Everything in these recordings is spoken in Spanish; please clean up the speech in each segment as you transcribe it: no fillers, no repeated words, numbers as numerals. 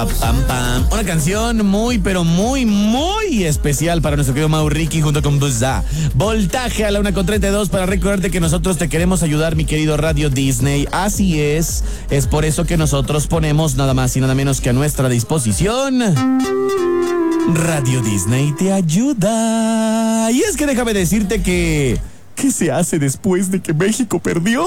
Pam, pam. Una canción muy, pero muy, muy especial para nuestro querido Mau Ricky junto con Buzzá. Voltaje a la 1:32 para recordarte que nosotros te queremos ayudar, mi querido Radio Disney. Así es por eso que nosotros ponemos nada más y nada menos que a nuestra disposición Radio Disney te ayuda. Y es que déjame decirte que... ¿qué se hace después de que México perdió?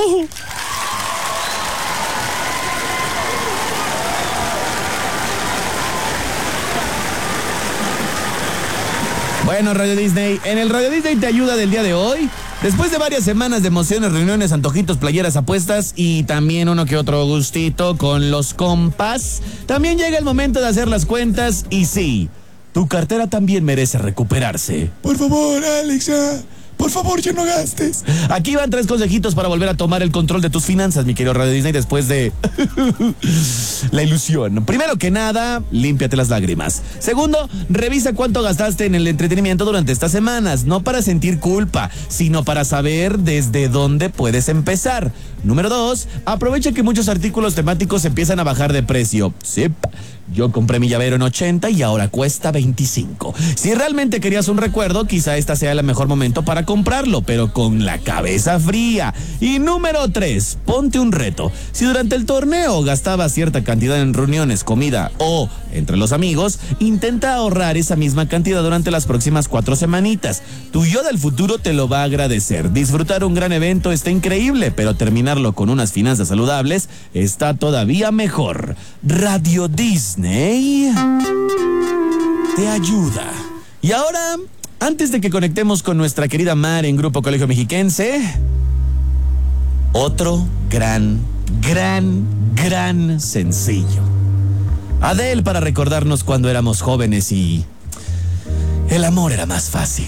Bueno, Radio Disney, en el Radio Disney te ayuda del día de hoy. Después de varias semanas de emociones, reuniones, antojitos, playeras, apuestas y también uno que otro gustito con los compas, también llega el momento de hacer las cuentas y sí, tu cartera también merece recuperarse. Por favor, Alex, ya. Por favor, ya no gastes. Aquí van 3 consejitos para volver a tomar el control de tus finanzas, mi querido Radio Disney, después de la ilusión. Primero que nada, límpiate las lágrimas. Segundo, revisa cuánto gastaste en el entretenimiento durante estas semanas, no para sentir culpa, sino para saber desde dónde puedes empezar. Número 2, aprovecha que muchos artículos temáticos empiezan a bajar de precio. Sí, yo compré mi llavero en 80 y ahora cuesta 25. Si realmente querías un recuerdo, quizá esta sea el mejor momento para comprarlo, pero con la cabeza fría. Y número 3, ponte un reto. Si durante el torneo gastabas cierta cantidad en reuniones, comida o entre los amigos, intenta ahorrar esa misma cantidad durante las próximas 4 semanitas. Tu yo del futuro te lo va a agradecer. Disfrutar un gran evento está increíble, pero terminarlo con unas finanzas saludables está todavía mejor. Radio Disney te ayuda. Y ahora, antes de que conectemos con nuestra querida Mar en Grupo Colegio Mexiquense, otro gran sencillo. Adele para recordarnos cuando éramos jóvenes y el amor era más fácil.